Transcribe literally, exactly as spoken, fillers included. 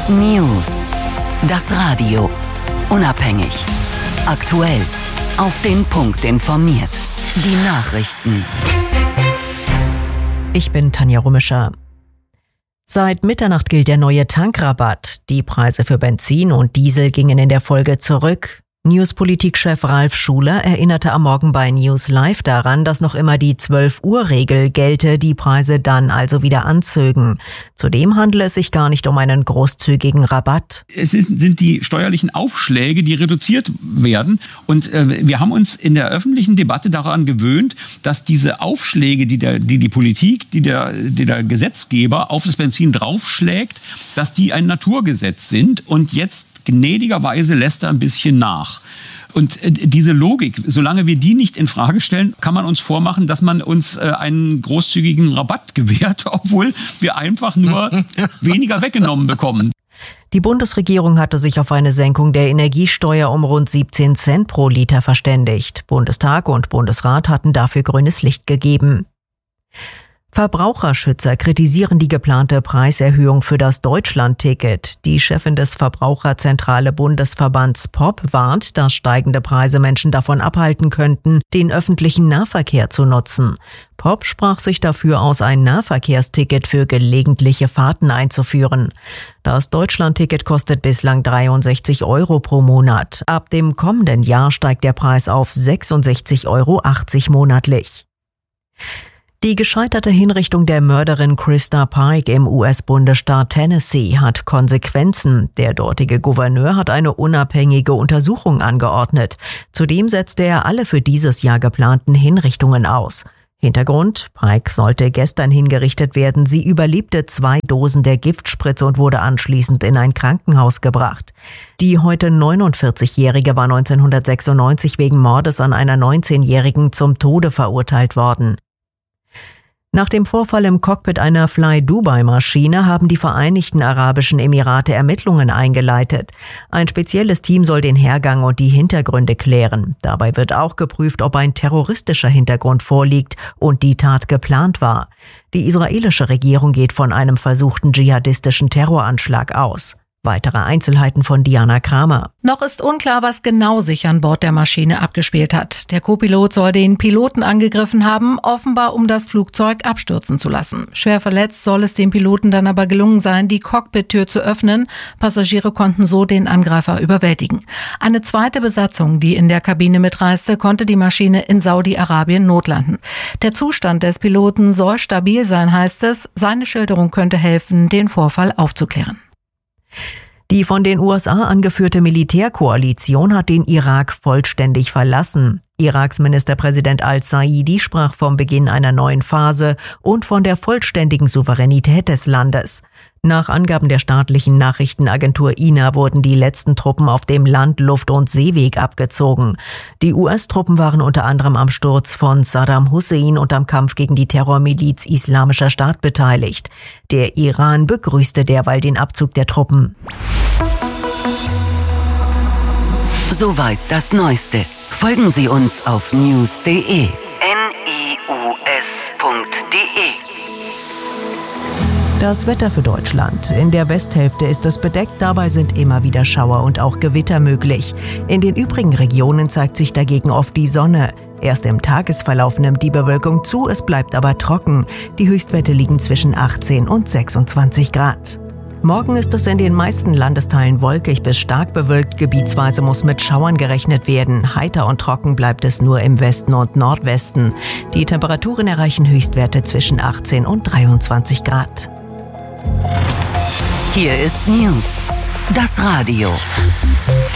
News. Das Radio. Unabhängig. Aktuell. Auf den Punkt informiert. Die Nachrichten. Ich bin Tanja Rummischer. Seit Mitternacht gilt der neue Tankrabatt. Die Preise für Benzin und Diesel gingen in der Folge zurück. Newspolitik-Chef Ralf Schuler erinnerte am Morgen bei News Live daran, dass noch immer die zwölf-Uhr-Regel gelte, die Preise dann also wieder anzögen. Zudem handele es sich gar nicht um einen großzügigen Rabatt. Es ist, sind die steuerlichen Aufschläge, die reduziert werden. Und äh, wir haben uns in der öffentlichen Debatte daran gewöhnt, dass diese Aufschläge, die, der, die die Politik, die der, die der Gesetzgeber auf das Benzin draufschlägt, dass die ein Naturgesetz sind. Und jetzt gnädigerweise lässt er ein bisschen nach. Und diese Logik, solange wir die nicht in Frage stellen, kann man uns vormachen, dass man uns einen großzügigen Rabatt gewährt, obwohl wir einfach nur weniger weggenommen bekommen. Die Bundesregierung hatte sich auf eine Senkung der Energiesteuer um rund siebzehn Cent pro Liter verständigt. Bundestag und Bundesrat hatten dafür grünes Licht gegeben. Verbraucherschützer kritisieren die geplante Preiserhöhung für das Deutschland-Ticket. Die Chefin des Verbraucherzentrale Bundesverbands P O P warnt, dass steigende Preise Menschen davon abhalten könnten, den öffentlichen Nahverkehr zu nutzen. P O P sprach sich dafür aus, ein Nahverkehrsticket für gelegentliche Fahrten einzuführen. Das Deutschland-Ticket kostet bislang dreiundsechzig Euro pro Monat. Ab dem kommenden Jahr steigt der Preis auf sechsundsechzig Euro achtzig monatlich. Die gescheiterte Hinrichtung der Mörderin Krista Pike im U S-Bundesstaat Tennessee hat Konsequenzen. Der dortige Gouverneur hat eine unabhängige Untersuchung angeordnet. Zudem setzte er alle für dieses Jahr geplanten Hinrichtungen aus. Hintergrund: Pike sollte gestern hingerichtet werden. Sie überlebte zwei Dosen der Giftspritze und wurde anschließend in ein Krankenhaus gebracht. Die heute neunundvierzigjährige war neunzehnhundertsechsundneunzig wegen Mordes an einer neunzehnjährigen zum Tode verurteilt worden. Nach dem Vorfall im Cockpit einer Fly-Dubai-Maschine haben die Vereinigten Arabischen Emirate Ermittlungen eingeleitet. Ein spezielles Team soll den Hergang und die Hintergründe klären. Dabei wird auch geprüft, ob ein terroristischer Hintergrund vorliegt und die Tat geplant war. Die israelische Regierung geht von einem versuchten dschihadistischen Terroranschlag aus. Weitere Einzelheiten von Diana Kramer. Noch ist unklar, was genau sich an Bord der Maschine abgespielt hat. Der Co-Pilot soll den Piloten angegriffen haben, offenbar um das Flugzeug abstürzen zu lassen. Schwer verletzt soll es dem Piloten dann aber gelungen sein, die Cockpit-Tür zu öffnen. Passagiere konnten so den Angreifer überwältigen. Eine zweite Besatzung, die in der Kabine mitreiste, konnte die Maschine in Saudi-Arabien notlanden. Der Zustand des Piloten soll stabil sein, heißt es. Seine Schilderung könnte helfen, den Vorfall aufzuklären. Die von den U S A angeführte Militärkoalition hat den Irak vollständig verlassen. Iraks Ministerpräsident al-Saidi sprach vom Beginn einer neuen Phase und von der vollständigen Souveränität des Landes. Nach Angaben der staatlichen Nachrichtenagentur I N A wurden die letzten Truppen auf dem Land-, Luft- und Seeweg abgezogen. Die U S-Truppen waren unter anderem am Sturz von Saddam Hussein und am Kampf gegen die Terrormiliz Islamischer Staat beteiligt. Der Iran begrüßte derweil den Abzug der Truppen. Soweit das Neueste. Folgen Sie uns auf news punkt de. N I U S punkt de. Das Wetter für Deutschland. In der Westhälfte ist es bedeckt, dabei sind immer wieder Schauer und auch Gewitter möglich. In den übrigen Regionen zeigt sich dagegen oft die Sonne. Erst im Tagesverlauf nimmt die Bewölkung zu, es bleibt aber trocken. Die Höchstwerte liegen zwischen achtzehn und sechsundzwanzig Grad. Morgen ist es in den meisten Landesteilen wolkig bis stark bewölkt. Gebietsweise muss mit Schauern gerechnet werden. Heiter und trocken bleibt es nur im Westen und Nordwesten. Die Temperaturen erreichen Höchstwerte zwischen achtzehn und dreiundzwanzig Grad. Hier ist News. Das Radio.